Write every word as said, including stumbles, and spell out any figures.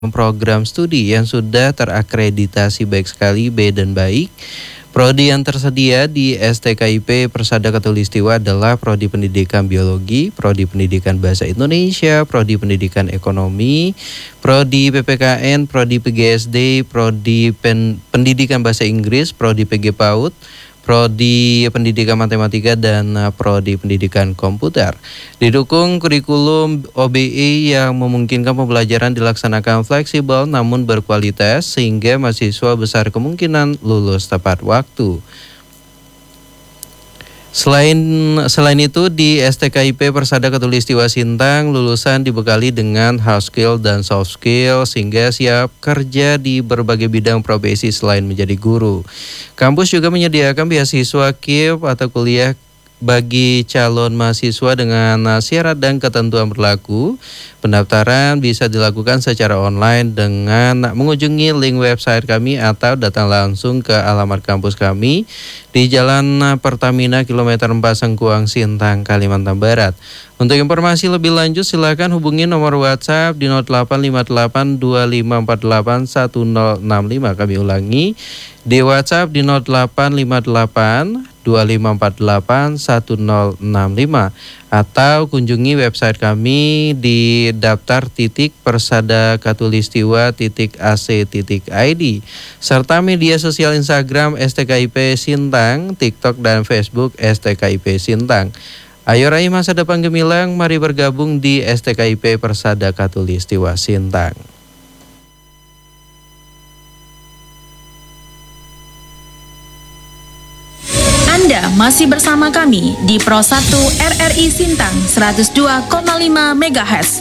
program studi yang sudah terakreditasi baik sekali, B dan baik. Prodi yang tersedia di S T K I P Persada Katulistiwa adalah Prodi Pendidikan Biologi, Prodi Pendidikan Bahasa Indonesia, Prodi Pendidikan Ekonomi, Prodi P P K N, Prodi P G S D, Prodi Pen Pendidikan Bahasa Inggris, Prodi P G PAUD, Prodi Pendidikan Matematika, dan Prodi Pendidikan Komputer. Didukung kurikulum O B E yang memungkinkan pembelajaran dilaksanakan fleksibel namun berkualitas sehingga mahasiswa besar kemungkinan lulus tepat waktu. Selain selain itu di S T K I P Persada Katulistiwa Sintang, lulusan dibekali dengan hard skill dan soft skill sehingga siap kerja di berbagai bidang profesi selain menjadi guru. Kampus juga menyediakan beasiswa K I P atau kuliah bagi calon mahasiswa dengan syarat dan ketentuan berlaku. Pendaftaran bisa dilakukan secara online dengan mengunjungi link website kami atau datang langsung ke alamat kampus kami di Jalan Pertamina kilometer empat Sengkuang, Sintang, Kalimantan Barat. Untuk informasi lebih lanjut silakan hubungi nomor WhatsApp di nol delapan lima delapan dua lima empat delapan satu nol enam lima. Kami ulangi di WhatsApp di nol delapan lima delapan dua lima empat delapan satu nol enam lima atau kunjungi website kami di daftar titik persada katulistiwa titik ac titik id serta media sosial Instagram S T K I P Sintang, TikTok dan Facebook S T K I P Sintang. Ayo raih masa depan gemilang, mari bergabung di S T K I P Persada Katulistiwa Sintang. Anda masih bersama kami di Pro satu R R I Sintang seratus dua koma lima megahertz.